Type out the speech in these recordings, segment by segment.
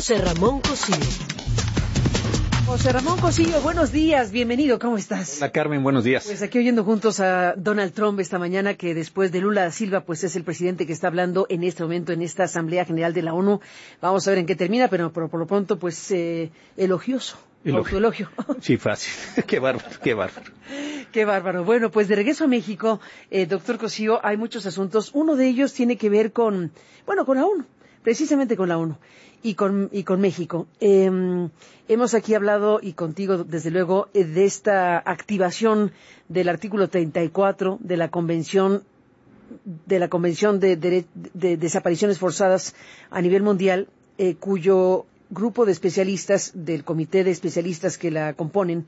José Ramón Cosío. José Ramón Cosío, buenos días, bienvenido, ¿cómo estás? Hola Carmen, buenos días. Pues aquí oyendo juntos a Donald Trump esta mañana, que después de Lula da Silva, pues es el presidente que está hablando en este momento en esta Asamblea General de la ONU. Vamos a ver en qué termina, pero por lo pronto, pues elogioso. Autoelogio. Sí, fácil. Qué bárbaro, qué bárbaro. Qué bárbaro. Bueno, pues de regreso a México, doctor Cosío, hay muchos asuntos. Uno de ellos tiene que ver con la ONU, precisamente con la ONU y con México. Hemos aquí hablado, y contigo, desde luego, de esta activación del artículo 34 de la Convención de Desapariciones Forzadas a nivel mundial, cuyo grupo de especialistas del comité de especialistas que la componen,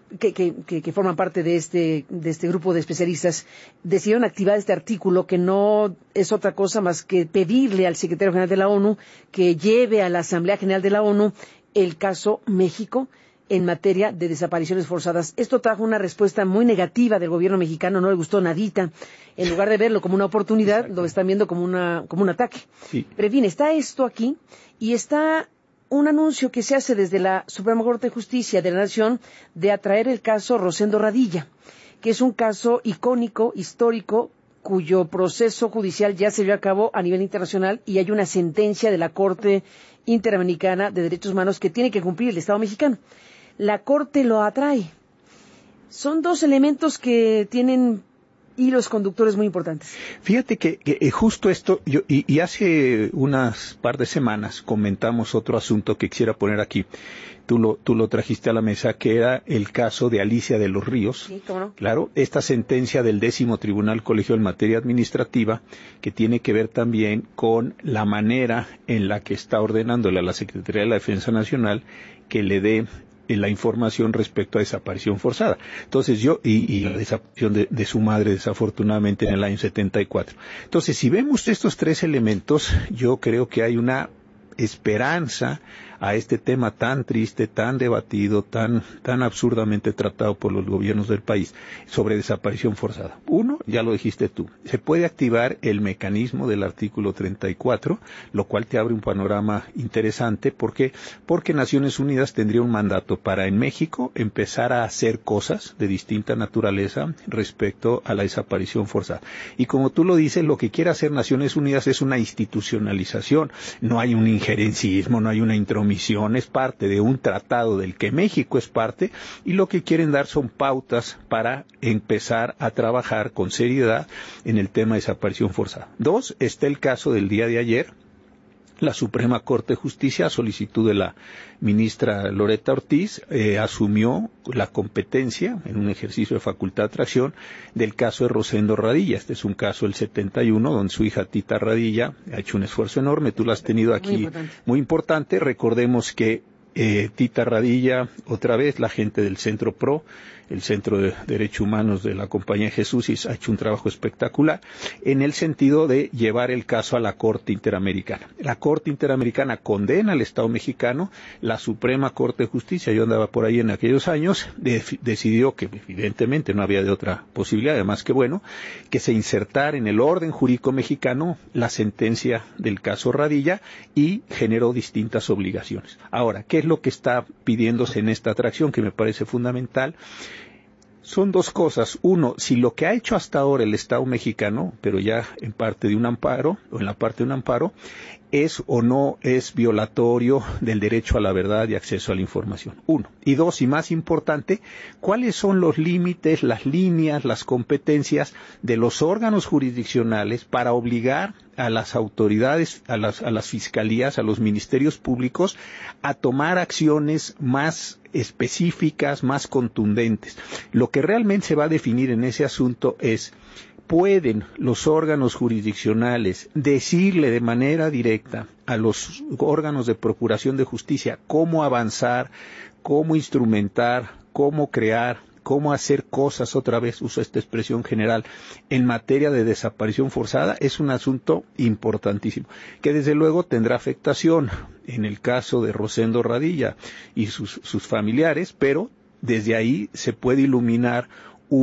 que forman parte de este grupo de especialistas, decidieron activar este artículo, que no es otra cosa más que pedirle al secretario general de la ONU que lleve a la Asamblea General de la ONU el caso México en materia de desapariciones forzadas. Esto trajo una respuesta muy negativa del gobierno mexicano, no le gustó nadita. En lugar de verlo como una oportunidad, lo están viendo como un ataque. Sí. Pero en fin, está esto aquí, y está un anuncio que se hace desde la Suprema Corte de Justicia de la Nación de atraer el caso Rosendo Radilla, que es un caso icónico, histórico, cuyo proceso judicial ya se llevó a cabo a nivel internacional, y hay una sentencia de la Corte Interamericana de Derechos Humanos que tiene que cumplir el Estado mexicano. La Corte lo atrae. Son dos elementos que tienen hilos conductores muy importantes. Fíjate que justo esto, y hace unas par de semanas comentamos otro asunto que quisiera poner aquí. Tú lo trajiste a la mesa, que era el caso de Alicia de los Ríos. Sí, ¿cómo no? Claro, esta sentencia del 10º Tribunal Colegiado en materia administrativa, que tiene que ver también con la manera en la que está ordenándole a la Secretaría de la Defensa Nacional que le dé la información respecto a desaparición forzada. Entonces y la desaparición de su madre, desafortunadamente, en el año 74. Entonces, si vemos estos tres elementos, yo creo que hay una esperanza a este tema tan triste, tan debatido, tan absurdamente tratado por los gobiernos del país, sobre desaparición forzada. Uno, ya lo dijiste tú, se puede activar el mecanismo del artículo 34, lo cual te abre un panorama interesante. ¿Por qué? Porque Naciones Unidas tendría un mandato para, en México, empezar a hacer cosas de distinta naturaleza respecto a la desaparición forzada. Y como tú lo dices, lo que quiere hacer Naciones Unidas es una institucionalización. No hay un injerencismo, no hay una intromisión, es parte de un tratado del que México es parte, y lo que quieren dar son pautas para empezar a trabajar con seriedad en el tema de desaparición forzada. Dos, está el caso del día de ayer. La Suprema Corte de Justicia, a solicitud de la ministra Loretta Ortiz, asumió la competencia, en un ejercicio de facultad de atracción, del caso de Rosendo Radilla. Este es un caso del 71, donde su hija Tita Radilla ha hecho un esfuerzo enorme. Tú lo has tenido aquí muy importante. Recordemos que Tita Radilla, otra vez, la gente del Centro PRO, el Centro de Derechos Humanos de la Compañía Jesús, ha hecho un trabajo espectacular en el sentido de llevar el caso a la Corte Interamericana. La Corte Interamericana condena al Estado mexicano. La Suprema Corte de Justicia, yo andaba por ahí en aquellos años, decidió que evidentemente no había de otra posibilidad, además que se insertara en el orden jurídico mexicano la sentencia del caso Radilla, y generó distintas obligaciones. Ahora, ¿qué es lo que está pidiéndose en esta atracción, que me parece fundamental? Son dos cosas. Uno, si lo que ha hecho hasta ahora el Estado mexicano, pero ya en parte de un amparo, o en la parte de un amparo, es o no es violatorio del derecho a la verdad y acceso a la información. Uno. Y dos, y más importante, ¿cuáles son los límites, las líneas, las competencias de los órganos jurisdiccionales para obligar a las autoridades, a las fiscalías, a los ministerios públicos, a tomar acciones más específicas, más contundentes? Lo que realmente se va a definir en ese asunto es: ¿pueden los órganos jurisdiccionales decirle de manera directa a los órganos de procuración de justicia cómo avanzar, cómo instrumentar, cómo crear, cómo hacer cosas, otra vez uso esta expresión general, en materia de desaparición forzada? Es un asunto importantísimo, que desde luego tendrá afectación en el caso de Rosendo Radilla y sus familiares, pero desde ahí se puede iluminar un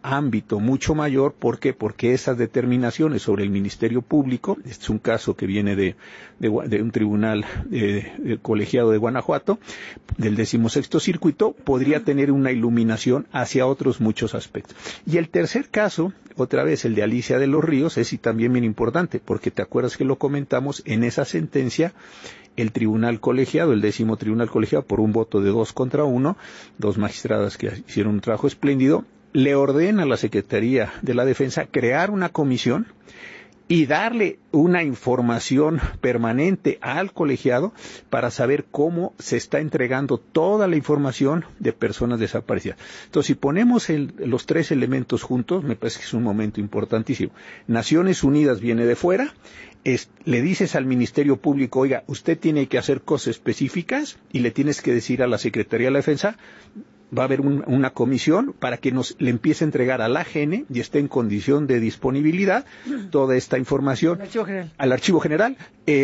ámbito mucho mayor. ¿Por qué? Porque esas determinaciones sobre el Ministerio Público, este es un caso que viene de un tribunal colegiado de Guanajuato, del 16º Circuito, podría tener una iluminación hacia otros muchos aspectos. Y el tercer caso, otra vez el de Alicia de los Ríos, es también bien importante, porque te acuerdas que lo comentamos, en esa sentencia el tribunal colegiado, el 10º tribunal colegiado, por un voto de 2-1, 2 magistradas que hicieron un trabajo espléndido, le ordena a la Secretaría de la Defensa crear una comisión y darle una información permanente al colegiado para saber cómo se está entregando toda la información de personas desaparecidas. Entonces, si ponemos los 3 elementos juntos, me parece que es un momento importantísimo. Naciones Unidas viene de fuera, le dices al Ministerio Público, oiga, usted tiene que hacer cosas específicas y le tienes que decir a la Secretaría de la Defensa, va a haber una comisión para que le empiece a entregar a la GN y esté en condición de disponibilidad toda esta información al Archivo General.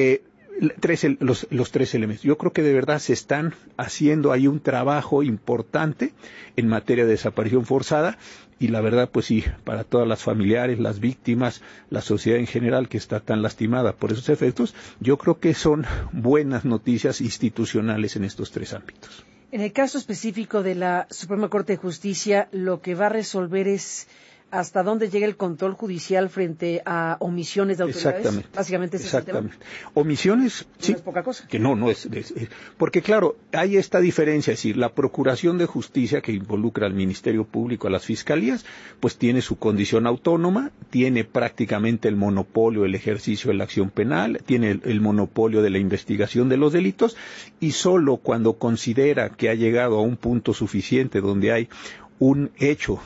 Los 3 elementos. Yo creo que de verdad se están haciendo ahí un trabajo importante en materia de desaparición forzada y la verdad, pues sí, para todas las familiares, las víctimas, la sociedad en general que está tan lastimada por esos efectos, yo creo que son buenas noticias institucionales en estos 3 ámbitos. En el caso específico de la Suprema Corte de Justicia, lo que va a resolver es hasta dónde llega el control judicial frente a omisiones de autoridades. Exactamente. Básicamente ese es el tema. Omisiones, sí. No es poca cosa. Que no es. Porque claro, hay esta diferencia, es decir, la Procuración de Justicia que involucra al Ministerio Público, a las fiscalías, pues tiene su condición autónoma, tiene prácticamente el monopolio del ejercicio de la acción penal, tiene el monopolio de la investigación de los delitos y solo cuando considera que ha llegado a un punto suficiente donde hay un hecho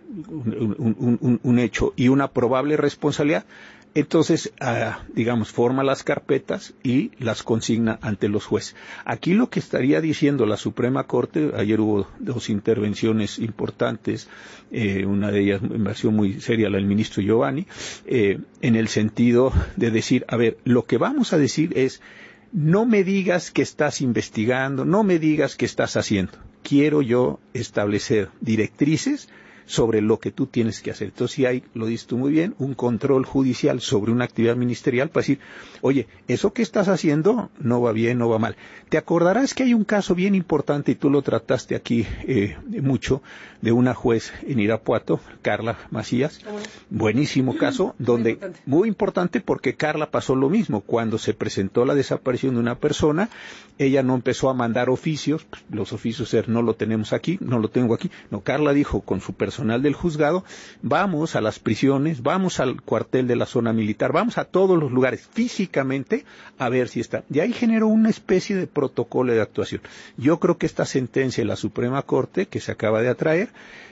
y una probable responsabilidad, entonces, forma las carpetas y las consigna ante los jueces. Aquí lo que estaría diciendo la Suprema Corte, ayer hubo 2 intervenciones importantes, una de ellas en versión muy seria, la del ministro Giovanni, en el sentido de decir, a ver, lo que vamos a decir es, no me digas que estás investigando, no me digas que estás haciendo. Quiero yo establecer directrices sobre lo que tú tienes que hacer. Entonces, si hay, lo dices tú muy bien, un control judicial sobre una actividad ministerial para decir, oye, eso que estás haciendo no va bien, no va mal. Te acordarás que hay un caso bien importante, y tú lo trataste aquí mucho, de una juez en Irapuato, Carla Macías, buenísimo caso, donde muy importante porque Carla pasó lo mismo, cuando se presentó la desaparición de una persona, ella no empezó a mandar oficios, los oficios no lo tenemos aquí, no lo tengo aquí, no, Carla dijo con su personal del juzgado, vamos a las prisiones, vamos al cuartel de la zona militar, vamos a todos los lugares físicamente a ver si está. Y ahí generó una especie de protocolo de actuación. Yo creo que esta sentencia de la Suprema Corte, que se acaba de atraer,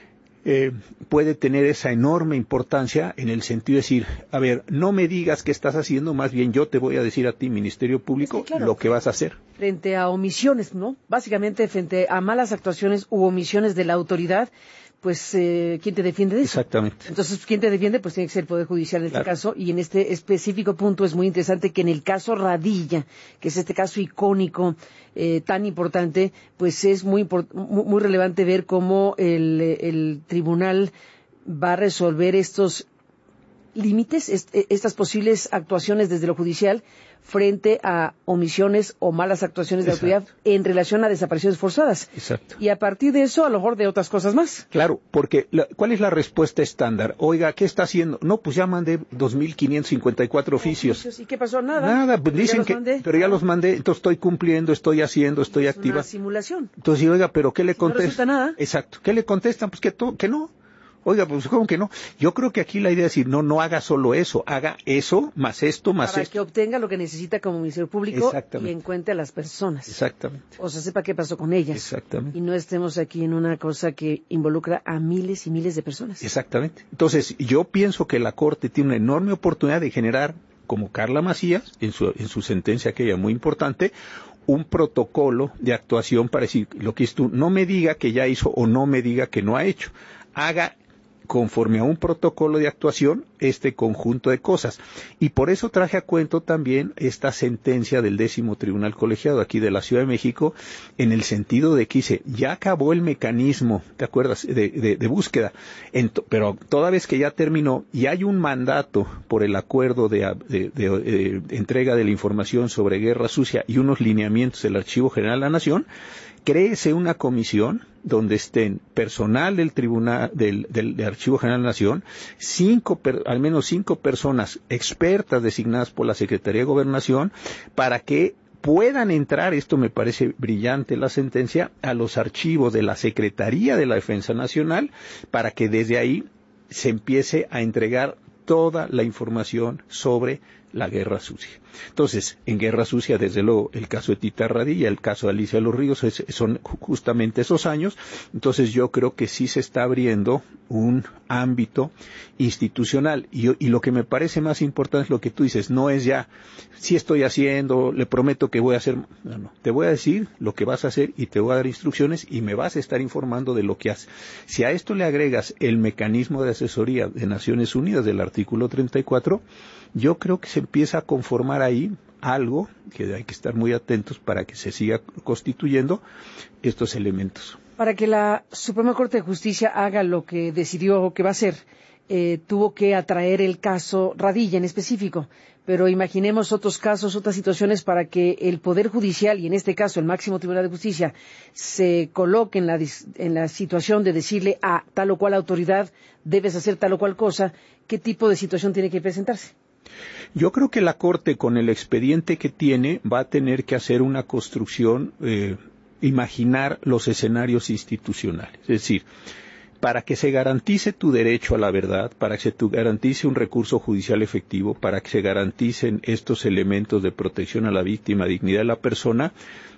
puede tener esa enorme importancia en el sentido de decir, a ver, no me digas qué estás haciendo, más bien yo te voy a decir a ti, Ministerio Público, es que, claro, lo que vas a hacer. Frente a omisiones, ¿no? Básicamente frente a malas actuaciones u omisiones de la autoridad, pues, ¿quién te defiende de eso? Exactamente. Entonces, ¿quién te defiende? Pues tiene que ser el Poder Judicial en este caso, y en este específico punto es muy interesante que en el caso Radilla, que es este caso icónico, tan importante, pues es muy relevante ver cómo el tribunal va a resolver estos límites, estas posibles actuaciones desde lo judicial frente a omisiones o malas actuaciones de autoridad en relación a desapariciones forzadas. Exacto. Y a partir de eso, a lo mejor de otras cosas más. Claro, porque ¿cuál es la respuesta estándar? Oiga, ¿qué está haciendo? No, pues ya mandé 2.554 oficios. ¿Y qué pasó? Nada. Nada, pues dicen pero ya los mandé, entonces estoy cumpliendo, estoy haciendo, estoy activa. Es una simulación. Entonces, oiga, ¿pero qué le contestan? No resulta nada. Exacto. ¿Qué le contestan? Pues que no. Oiga, pues ¿cómo que no? Yo creo que aquí la idea es decir, no haga solo eso, haga eso, más esto, más para esto. Para que obtenga lo que necesita como Ministerio Público y encuentre a las personas. Exactamente. O sea, sepa qué pasó con ellas. Exactamente. Y no estemos aquí en una cosa que involucra a miles y miles de personas. Exactamente. Entonces, yo pienso que la Corte tiene una enorme oportunidad de generar, como Carla Macías, en su sentencia aquella muy importante, un protocolo de actuación para decir, lo que es tú, no me diga que ya hizo o no me diga que no ha hecho. Haga conforme a un protocolo de actuación este conjunto de cosas. Y por eso traje a cuento también esta sentencia del 10º Tribunal Colegiado aquí de la Ciudad de México, en el sentido de que dice, ya acabó el mecanismo, ¿te acuerdas?, de búsqueda, pero toda vez que ya terminó y hay un mandato por el acuerdo de entrega de la información sobre guerra sucia y unos lineamientos del Archivo General de la Nación, créese una comisión donde estén personal del Tribunal del Archivo General de la Nación, al menos 5 personas expertas designadas por la Secretaría de Gobernación, para que puedan entrar, esto me parece brillante la sentencia, a los archivos de la Secretaría de la Defensa Nacional, para que desde ahí se empiece a entregar toda la información sobre la guerra sucia. Entonces, en guerra sucia, desde luego, el caso de Tita Radilla, el caso de Alicia de los Ríos, son justamente esos años. Entonces, yo creo que sí se está abriendo un ámbito institucional. Y lo que me parece más importante es lo que tú dices, no es ya, sí estoy haciendo, le prometo que voy a hacer, no, te voy a decir lo que vas a hacer y te voy a dar instrucciones y me vas a estar informando de lo que haces. Si a esto le agregas el mecanismo de asesoría de Naciones Unidas del artículo 34, yo creo que se empieza a conformar ahí algo que hay que estar muy atentos para que se siga constituyendo estos elementos. Para que la Suprema Corte de Justicia haga lo que decidió que va a hacer, tuvo que atraer el caso Radilla en específico, pero imaginemos otros casos, otras situaciones para que el Poder Judicial, y en este caso el máximo Tribunal de Justicia, se coloque en la situación de decirle a tal o cual autoridad, debes hacer tal o cual cosa, ¿qué tipo de situación tiene que presentarse? Yo creo que la Corte, con el expediente que tiene, va a tener que hacer una construcción, imaginar los escenarios institucionales. Es decir, para que se garantice tu derecho a la verdad, para que se garantice un recurso judicial efectivo, para que se garanticen estos elementos de protección a la víctima, dignidad de la persona,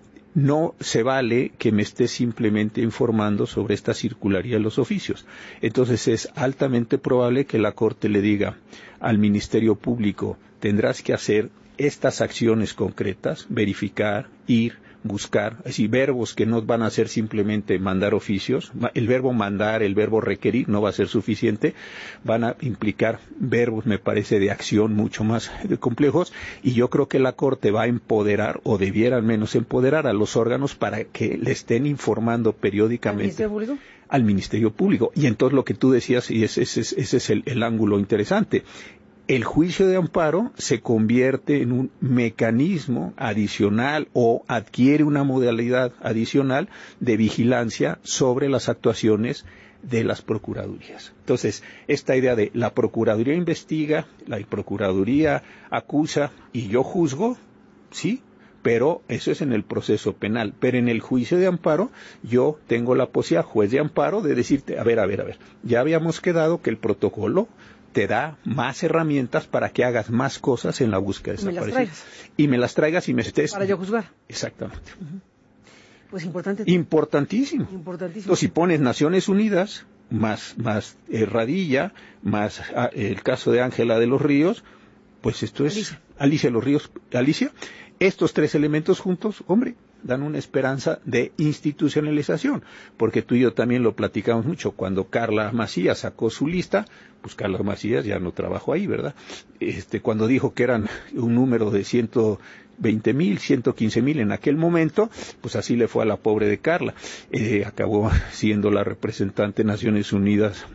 no se vale que me esté simplemente informando sobre esta circularía de los oficios. Entonces es altamente probable que la Corte le diga al Ministerio Público, tendrás que hacer estas acciones concretas, verificar, ir, buscar, es decir, verbos que no van a ser simplemente mandar oficios, el verbo mandar, el verbo requerir no va a ser suficiente, van a implicar verbos, me parece, de acción mucho más complejos, y yo creo que la Corte va a empoderar, o debiera al menos empoderar a los órganos para que le estén informando periódicamente. ¿Al Ministerio Público? Al Ministerio Público. Y entonces lo que tú decías, y ese es el ángulo interesante, el juicio de amparo se convierte en un mecanismo adicional o adquiere una modalidad adicional de vigilancia sobre las actuaciones de las procuradurías. Entonces, esta idea de la Procuraduría investiga, la Procuraduría acusa y yo juzgo, sí, pero eso es en el proceso penal. Pero en el juicio de amparo, yo tengo la posibilidad, juez de amparo, de decirte, a ver, ya habíamos quedado que el protocolo te da más herramientas para que hagas más cosas en la búsqueda de desaparecidos. Y me las traigas y me estés... Para yo juzgar. Exactamente. Uh-huh. Pues importante. Importantísimo. Entonces, si pones Naciones Unidas, más Radilla, más el caso de Ángela de los Ríos, pues esto es Alicia de los Ríos, estos 3 elementos juntos, hombre, dan una esperanza de institucionalización, porque tú y yo también lo platicamos mucho, cuando Carla Macías sacó su lista, pues Carla Macías ya no trabajó ahí, ¿verdad? Cuando dijo que eran un número de 120,000, 115,000 en aquel momento, pues así le fue a la pobre de Carla. Acabó siendo la representante de Naciones Unidas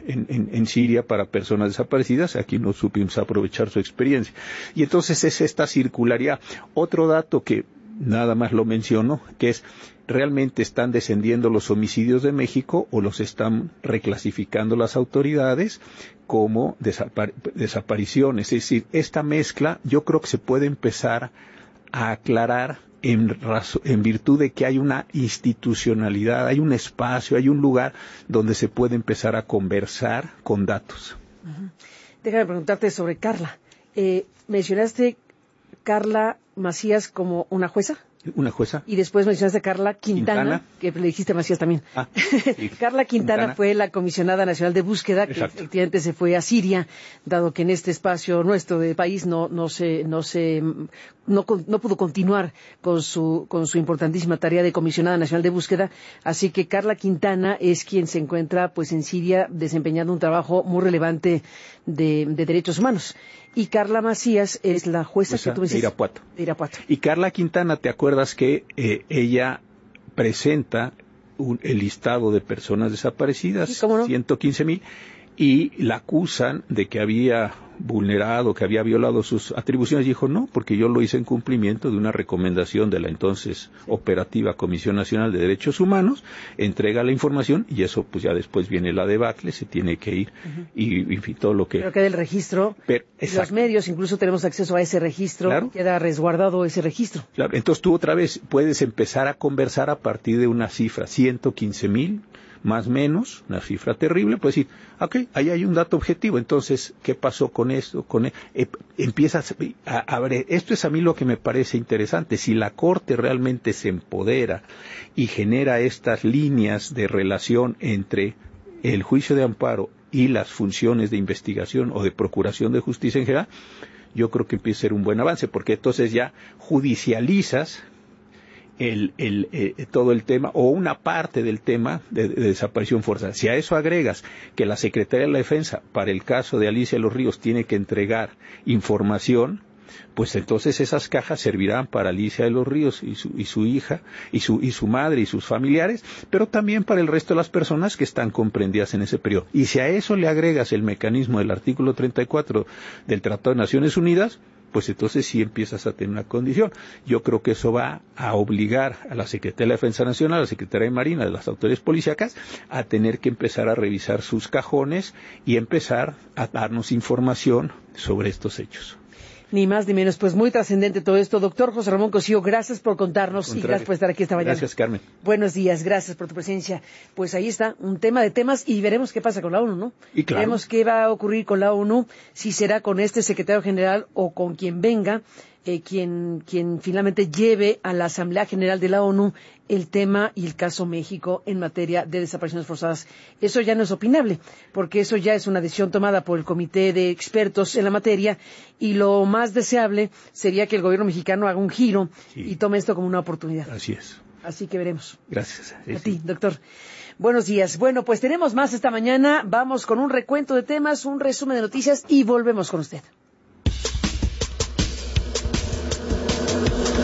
en Siria para personas desaparecidas. Aquí no supimos aprovechar su experiencia. Y entonces es esta circularidad. Otro dato que nada más lo menciono, que es, ¿realmente están descendiendo los homicidios de México o los están reclasificando las autoridades como desapariciones? Es decir, esta mezcla yo creo que se puede empezar a aclarar en virtud de que hay una institucionalidad, hay un espacio, hay un lugar donde se puede empezar a conversar con datos. Uh-huh. Déjame preguntarte sobre Carla. Mencionaste Carla Macías como una jueza. Una jueza. Y después mencionaste a Carla Quintana, que le dijiste a Macías también. Sí. Carla Quintana fue la comisionada nacional de búsqueda, que efectivamente se fue a Siria, dado que en este espacio nuestro de país no pudo continuar con su importantísima tarea de comisionada nacional de búsqueda. Así que Carla Quintana es quien se encuentra pues en Siria desempeñando un trabajo muy relevante de derechos humanos. Y Carla Macías es la jueza que tú me dices, de Irapuato. Y Carla Quintana, ¿te acuerdas que ella presenta el listado de personas desaparecidas? Sí, ¿cómo no? 115,000, y la acusan de que había vulnerado, que había violado sus atribuciones. Dijo, no, porque yo lo hice en cumplimiento de una recomendación de la entonces operativa Comisión Nacional de Derechos Humanos, entrega la información y eso pues ya después viene la debacle, se tiene que ir y en fin, todo lo que... Pero queda el registro, los medios incluso tenemos acceso a ese registro, claro. Queda resguardado ese registro. Claro, entonces tú otra vez puedes empezar a conversar a partir de una cifra, 115,000, más o menos, una cifra terrible, puedes decir, ok, ahí hay un dato objetivo, entonces, ¿qué pasó con esto? Empiezas a ver, esto es a mí lo que me parece interesante, si la Corte realmente se empodera y genera estas líneas de relación entre el juicio de amparo y las funciones de investigación o de procuración de justicia en general, yo creo que empieza a ser un buen avance, porque entonces ya judicializas todo el tema o una parte del tema de desaparición forzada. Si a eso agregas que la Secretaría de la Defensa, para el caso de Alicia de los Ríos, tiene que entregar información, pues entonces esas cajas servirán para Alicia de los Ríos y su hija, y su madre y sus familiares, pero también para el resto de las personas que están comprendidas en ese periodo. Y si a eso le agregas el mecanismo del artículo 34 del Tratado de Naciones Unidas, pues entonces sí empiezas a tener una condición. Yo creo que eso va a obligar a la Secretaría de la Defensa Nacional, a la Secretaría de Marina, a las autoridades policíacas, a tener que empezar a revisar sus cajones y empezar a darnos información sobre estos hechos. Ni más ni menos, pues muy trascendente todo esto. Doctor José Ramón Cosío, gracias por contarnos y gracias por estar aquí esta mañana. Gracias, Carmen. Buenos días, gracias por tu presencia. Pues ahí está, un tema de temas y veremos qué pasa con la ONU, ¿no? Y claro. Veremos qué va a ocurrir con la ONU, si será con este secretario general o con quien venga, quien finalmente lleve a la Asamblea General de la ONU el tema y el caso México en materia de desapariciones forzadas. Eso ya no es opinable, porque eso ya es una decisión tomada por el Comité de Expertos en la materia, y lo más deseable sería que el gobierno mexicano haga un giro y tome esto como una oportunidad. Así es. Así que veremos. Gracias. A ti, doctor. Buenos días. Bueno, pues tenemos más esta mañana. Vamos con un recuento de temas, un resumen de noticias y volvemos con usted.